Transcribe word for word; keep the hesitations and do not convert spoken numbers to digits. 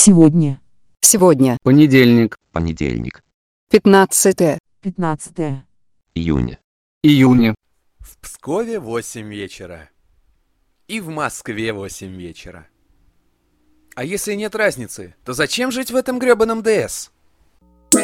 Сегодня. Сегодня. Понедельник. Понедельник. Пятнадцатое. Пятнадцатое. Июня. Июня. В Пскове восемь вечера. И в Москве восемь вечера. А если нет разницы, то зачем жить в этом грёбаном ДС?